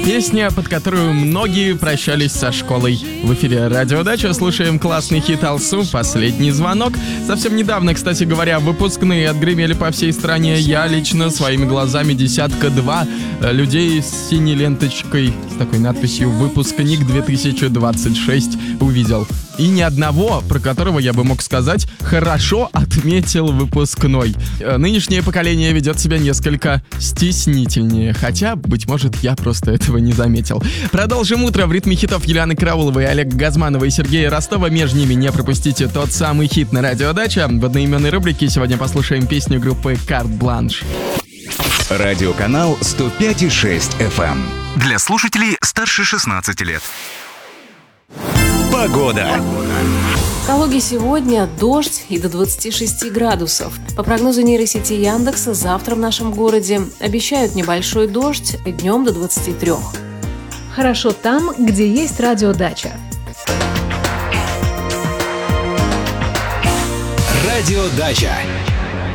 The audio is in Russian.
Песня, под которую многие прощались со школой. В эфире Радио Дача, слушаем классный хит Алсу «Последний звонок». Совсем недавно, кстати говоря, выпускные отгремели по всей стране. Я лично своими глазами 2 людей с синей ленточкой с такой надписью «Выпускник 2026» увидел. И ни одного, про которого я бы мог сказать, хорошо отметил выпускной. Нынешнее поколение ведет себя несколько стеснительнее, хотя, быть может, я просто этого не заметил. Продолжим утро в ритме хитов Юлианы Карауловой, Олега Газманова и Сергея Ростова. Между ними не пропустите тот самый хит на Радио Дача. В одноименной рубрике сегодня послушаем песню группы «Карт Бланш». Радиоканал 105,6 FM. Для слушателей старше 16 лет. Погода. В Калуге сегодня дождь и до 26 градусов. По прогнозу нейросети Яндекса, завтра в нашем городе обещают небольшой дождь и днем до 23. Хорошо там, где есть радиодача. Радиодача.